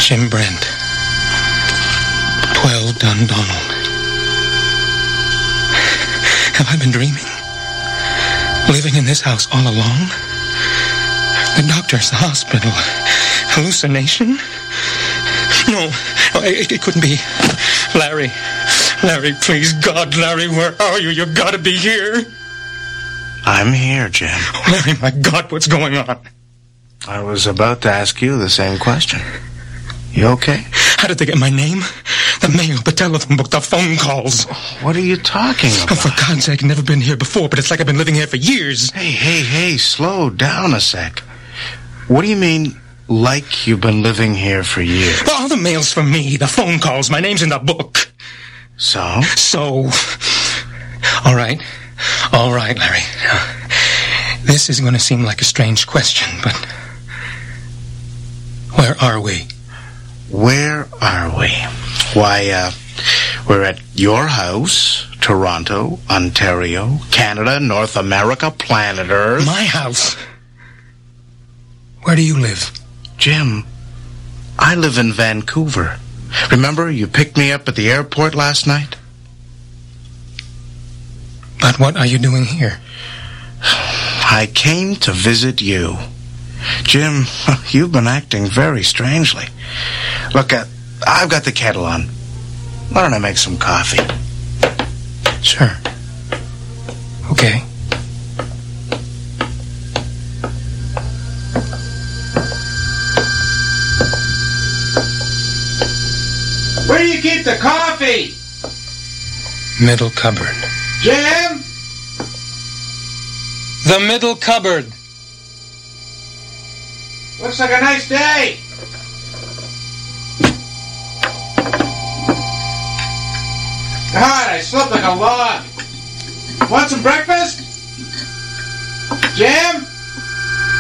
Jim Brent. 12 Dundonald. Have I been dreaming? Living in this house all alone? The doctors, the hospital. Hallucination? No, it couldn't be. Larry, please, God, Larry, where are you? You gotta be here. I'm here, Jim. Oh, Larry, my God, what's going on? I was about to ask you the same question. You okay? How did they get my name? The mail, the telephone book, the phone calls. What are you talking about? Oh, for God's sake, I've never been here before, but it's like I've been living here for years. Hey, slow down a sec. What do you mean, like you've been living here for years? All the mail's from me, the phone calls, my name's in the book. So? All right, Larry. This is going to seem like a strange question, but where are we? Where are we? Why, we're at your house, Toronto, Ontario, Canada, North America, planet Earth. My house? Where do you live? Jim, I live in Vancouver. Remember, you picked me up at the airport last night? But what are you doing here? I came to visit you. Jim, you've been acting very strangely. Look, I've got the kettle on. Why don't I make some coffee? Sure. Okay. Where do you keep the coffee? Middle cupboard. Jim? The middle cupboard. Looks like a nice day. God, I slept like a log. Want some breakfast? Jim?